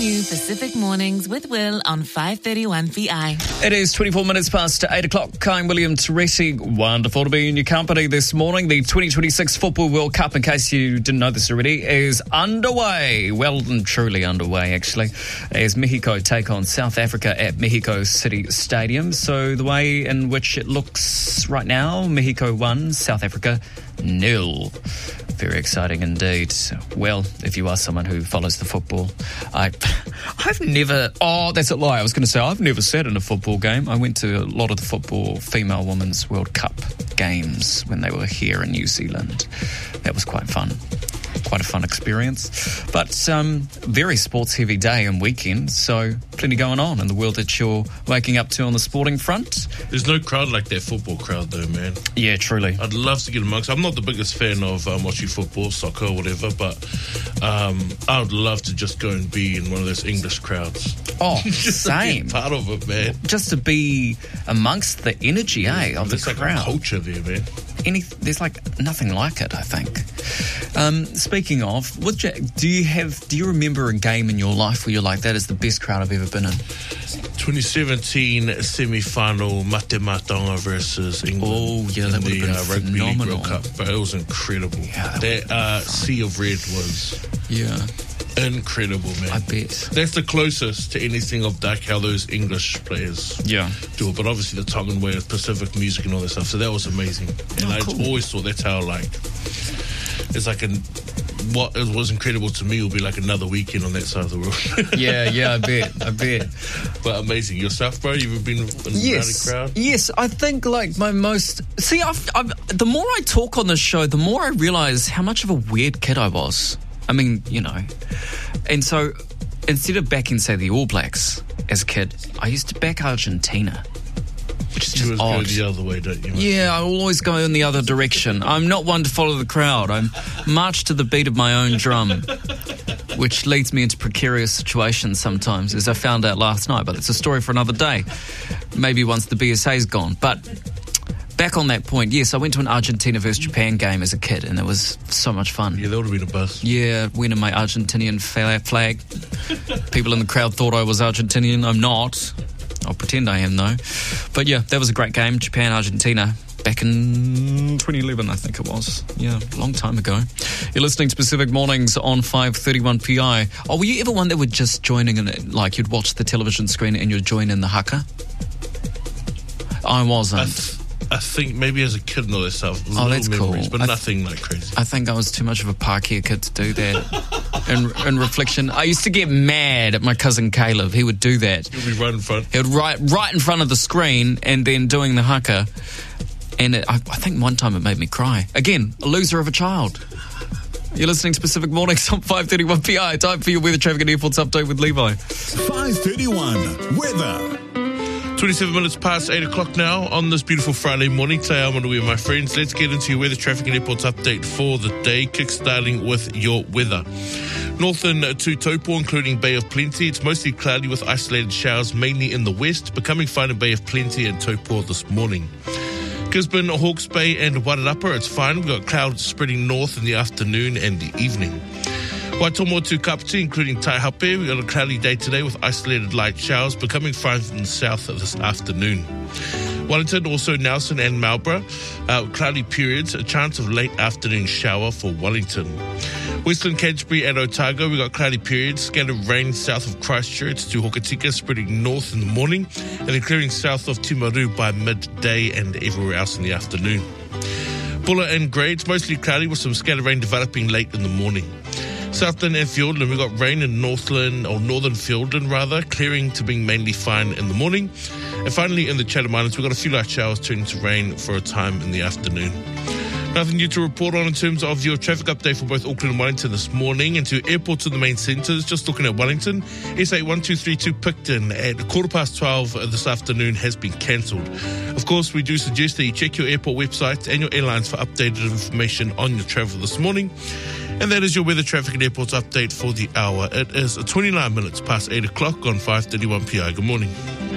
new Pacific Mornings with Will on 531PI. It is 24 minutes past 8 o'clock. I'm William Toretti. Wonderful to be in your company this morning. The 2026 Football World Cup, in case you didn't know this already, is underway. Well and truly underway, actually, as Mexico take on South Africa at Mexico City Stadium. So the way in which it looks right now, Mexico 1, South Africa 0. Very exciting indeed. Well, if you are someone who follows the football, I've never... Oh, that's a lie. I was going to say, I've never sat in a football game. I went to a lot of the football female women's World Cup games when they were here in New Zealand. That was quite fun. Quite a fun experience. But very sports-heavy day and weekend, so plenty going on in the world that you're waking up to on the sporting front. There's no crowd like that football crowd, though, man. Yeah, truly. I'd love to get amongst. I'm not the biggest fan of watching football, soccer, or whatever, but I would love to just go and be in one of those English crowds. Oh, just same. To be part of it, man. Just to be amongst the energy, of the crowd. There's like a culture there, man. There's like nothing like it, I think. Speaking of, do you remember a game in your life where you're like, that is the best crowd I've ever been in? 2017 semi-final Matematonga versus England. Oh, yeah, that would have been Rugby League phenomenal. World Cup. But it was incredible. Yeah, that Sea of Red was incredible, man. I bet. That's the closest to anything of like how those English players do it. But obviously the Tongan way of Pacific music and all that stuff. So that was amazing. And I always thought that's how it's like what was incredible to me will be like another weekend on that side of the world. yeah, I bet. But amazing. Yourself, bro? You've been in a crowd? Yes, I think like my most... See, the more I talk on this show, the more I realise how much of a weird kid I was. I mean, And so instead of backing, say, the All Blacks as a kid, I used to back Argentina. Which is just odd. Go the other way, don't you? Yeah, I always go in the other direction. I'm not one to follow the crowd. I march to the beat of my own drum, which leads me into precarious situations sometimes, as I found out last night. But it's a story for another day. Maybe once the BSA's gone. But back on that point, yes, I went to an Argentina versus Japan game as a kid, and it was so much fun. Yeah, that would have been a buzz. Yeah, winning my Argentinian flag. People in the crowd thought I was Argentinian. I'm not. I'll pretend I am, though. But yeah, that was a great game. Japan-Argentina back in 2011, I think it was. Yeah, a long time ago. You're listening to Pacific Mornings on 531PI. Oh, were you ever one that would just join in, like you'd watch the television screen and you'd join in the haka? I wasn't. I think maybe as a kid and all that stuff. Oh, that's memories, cool. But nothing like crazy. I think I was too much of a Pākehā kid to do that. in reflection, I used to get mad at my cousin Caleb. He would do that. He'd be right in front. He would right in front of the screen and then doing the haka. And I think one time it made me cry. Again, a loser of a child. You're listening to Pacific Mornings on 531PI. Time for your weather, traffic and airports update with Levi. 531 weather. 27 minutes past 8 o'clock now on this beautiful Friday morning. Today I'm on the way with my friends. Let's get into your weather, traffic and airports update for the day, kickstarting with your weather. Northern to Taupo, including Bay of Plenty. It's mostly cloudy with isolated showers, mainly in the west, becoming fine in Bay of Plenty and Taupo this morning. Gisborne, Hawke's Bay and Wairarapa, it's fine. We've got clouds spreading north in the afternoon and the evening. Waitomo to Kapiti, including Taihape. We've got a cloudy day today with isolated light showers, becoming fine from the south this afternoon. Wellington, also Nelson and Marlborough, cloudy periods, a chance of late afternoon shower for Wellington. Western Canterbury and Otago, we've got cloudy periods, scattered rain south of Christchurch to Hokitika, spreading north in the morning, and then clearing south of Timaru by midday and everywhere else in the afternoon. Bulla and Grey, it's mostly cloudy with some scattered rain developing late in the morning. Southland and Fiordland, we've got rain in Northern Fiordland rather, clearing to being mainly fine in the morning. And finally in the Chatham Islands, we've got a few light showers turning to rain for a time in the afternoon. Nothing new to report on in terms of your traffic update for both Auckland and Wellington this morning. And to airports in the main centres, just looking at Wellington, SA1232 Picton at 12:15 this afternoon has been cancelled. Of course, we do suggest that you check your airport website and your airlines for updated information on your travel this morning. And that is your weather, traffic and airports update for the hour. It is 29 minutes past 8 o'clock on 531PI. Good morning.